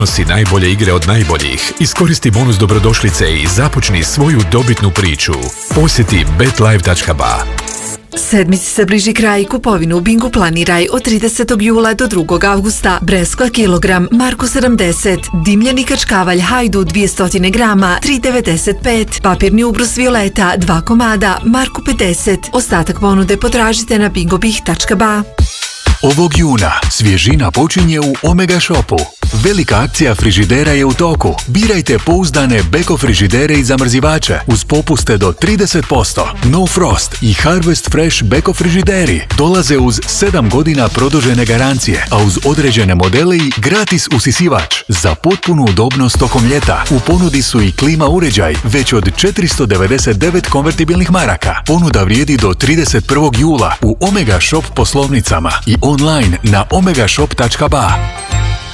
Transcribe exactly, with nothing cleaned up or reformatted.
Si najbolje igre od najboljih. Iskoristi bonus dobrodošlice i započni svoju dobitnu priču. Posjeti bet live tačka ba. Sedmici se bliži kraj, kupovinu u Bingu planiraj od tridesetog jula do drugog avgusta. Breskva kilogram, Marko sedamdeset, dimljeni kačkavalj Hajdu dvjesto grama, tri devedeset pet, papirni ubrus Violeta dva komada, Marko pedeset. Ostatak ponude potražite na bingobih tačka ba. Ovog juna svježina počinje u Omega Shopu. Velika akcija frižidera je u toku. Birajte pouzdane Beko frižidere i zamrzivače uz popuste do trideset posto. No Frost i Harvest Fresh Beko frižideri dolaze uz sedam godina produžene garancije, a uz određene modele i gratis usisivač za potpunu udobnost tokom ljeta. U ponudi su i klima uređaj već od četiristo devedeset devet konvertibilnih maraka. Ponuda vrijedi do trideset prvog jula u Omega Shop poslovnicama i online na omega shop tačka ba.